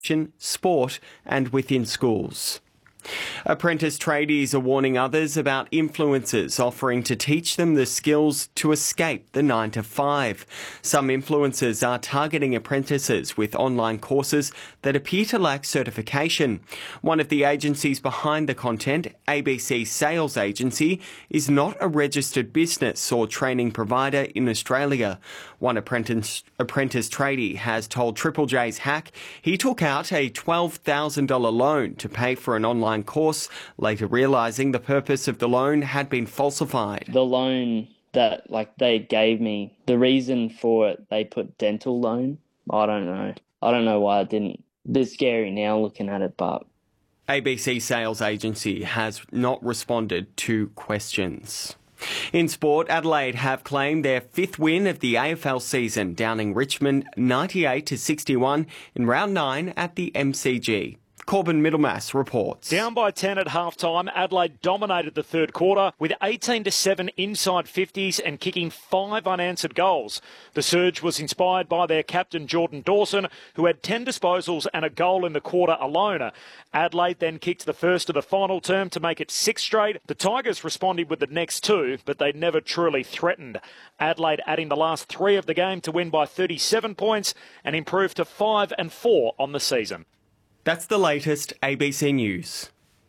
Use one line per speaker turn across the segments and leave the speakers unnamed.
sport and within schools. Apprentice tradies are warning others about influencers offering to teach them the skills to escape the 9 to 5. Some influencers are targeting apprentices with online courses that appear to lack certification. One of the agencies behind the content, ABC Sales Agency, is not a registered business or training provider in Australia. One apprentice tradie has told Triple J's Hack he took out a $12,000 loan to pay for an online course, later realising the purpose of the loan had been falsified.
The loan that they gave me, the reason for it, they put dental loan. I don't know why it didn't. A bit scary now looking at it, but...
ABC Sales Agency has not responded to questions. In sport, Adelaide have claimed their 5th win of the AFL season, downing Richmond 98-61 in round 9 at the MCG. Corbin Middlemass reports.
Down by 10 at half-time, Adelaide dominated the third quarter with 18-7 inside 50s and kicking 5 unanswered goals. The surge was inspired by their captain Jordan Dawson, who had 10 disposals and a goal in the quarter alone. Adelaide then kicked the first of the final term to make it 6 straight. The Tigers responded with the next 2, but they never truly threatened. Adelaide adding the last 3 of the game to win by 37 points and improve to 5-4 on the season.
That's the latest ABC News.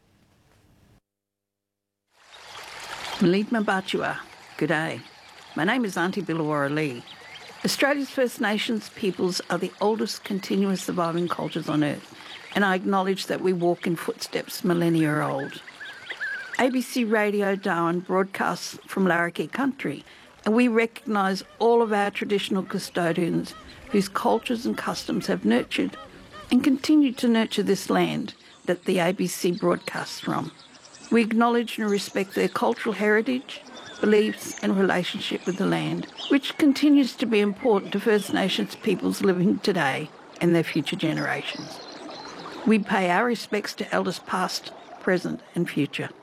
Malitma Batua, good day. My name is Auntie Billawara Lee. Australia's First Nations peoples are the oldest continuous surviving cultures on Earth, and I acknowledge that we walk in footsteps millennia old. ABC Radio Darwin broadcasts from Larrakia country, and we recognise all of our traditional custodians whose cultures and customs have nurtured and continue to nurture this land that the ABC broadcasts from. We acknowledge and respect their cultural heritage, beliefs and relationship with the land, which continues to be important to First Nations peoples living today and their future generations. We pay our respects to elders past, present and future.